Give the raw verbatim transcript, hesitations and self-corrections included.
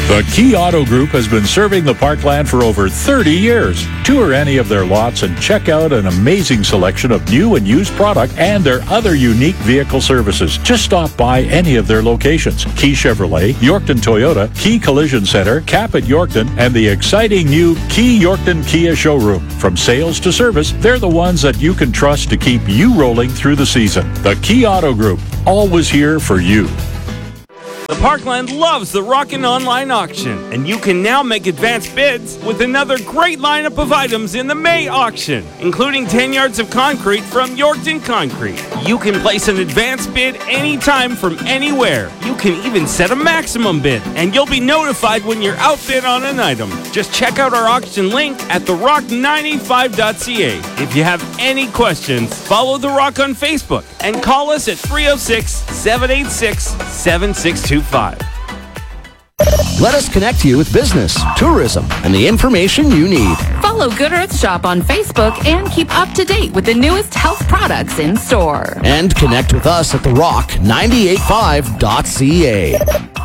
The Key Auto Group has been serving the Parkland for over thirty years. Tour any of their lots and check out an amazing selection of new and used product and their other unique vehicle services. Just stop by any of their locations. Key Chevrolet, Yorkton Toyota, Key Collision Center, Cap at Yorkton, and the exciting new Key Yorkton Kia showroom. From sales to service, they're the ones that you can trust to keep you rolling through the season. The Key Auto Group, always here for you. The Parkland loves the Rockin' Online Auction, and you can now make advanced bids with another great lineup of items in the May auction, including ten yards of concrete from Yorkton Concrete. You can place an advanced bid anytime from anywhere. You can even set a maximum bid, and you'll be notified when you're outbid on an item. Just check out our auction link at the rock nine eighty-five dot c a. If you have any questions, follow The Rock on Facebook and call us at three oh six, seven eight six, seven six two five. Let us connect you with business, tourism, and the information you need. Follow Good Earth Shop on Facebook and keep up to date with the newest health products in store. And connect with us at the rock nine eighty-five dot c a.